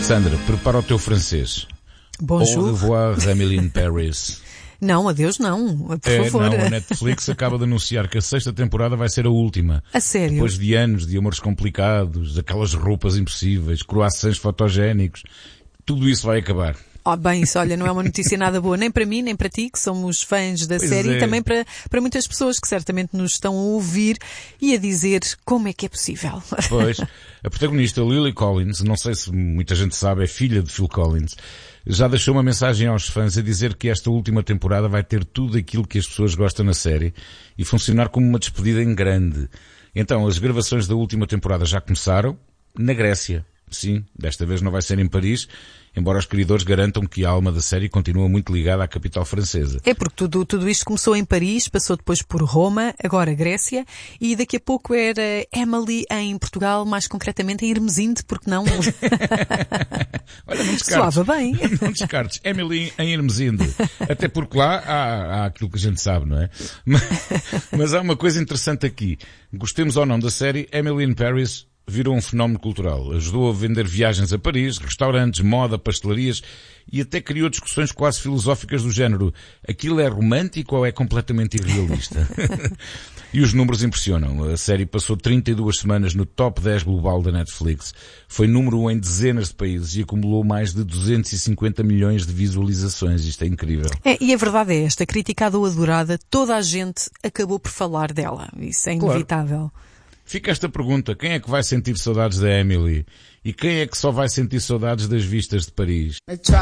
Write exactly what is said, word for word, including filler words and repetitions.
Sandra, prepara o teu francês. Bonjour. Au revoir, Emily in Paris. Não, adeus não, por É, favor. não, a Netflix acaba de anunciar que a sexta temporada vai ser a última. A sério? Depois de anos de amores complicados, aquelas roupas impossíveis, croissants fotogénicos, tudo isso vai acabar. Oh, bem, isso, olha, não é uma notícia nada boa, nem para mim, nem para ti, que somos fãs da Pois série, é. e também para, para muitas pessoas que certamente nos estão a ouvir e a dizer como é que é possível. Pois, a protagonista Lily Collins, não sei se muita gente sabe, é filha de Phil Collins, já deixou uma mensagem aos fãs a dizer que esta última temporada vai ter tudo aquilo que as pessoas gostam na série e funcionar como uma despedida em grande. Então, as gravações da última temporada já começaram na Grécia. Sim, desta vez não vai ser em Paris, embora os criadores garantam que a alma da série continua muito ligada à capital francesa. É porque tudo, tudo isto começou em Paris, passou depois por Roma, agora Grécia, e daqui a pouco era Emily em Portugal, mais concretamente em Hermesinde, porque não? Olha, não descartes. Soava bem. Não descartes. Emily em Hermesinde. Até porque lá há, há aquilo que a gente sabe, não é? Mas, mas há uma coisa interessante aqui. Gostemos ou não da série, Emily in Paris virou um fenómeno cultural. Ajudou a vender viagens a Paris, restaurantes, moda, pastelarias e até criou discussões quase filosóficas do género: aquilo é romântico ou é completamente irrealista? E os números impressionam. A série passou trinta e duas semanas no top dez global da Netflix. Foi número um em dezenas de países e acumulou mais de duzentos e cinquenta milhões de visualizações. Isto é incrível. É, e a verdade é esta, criticada ou adorada, toda a gente acabou por falar dela. Isso é inevitável. Claro. Fica esta pergunta: quem é que vai sentir saudades da Emily? E quem é que só vai sentir saudades das vistas de Paris?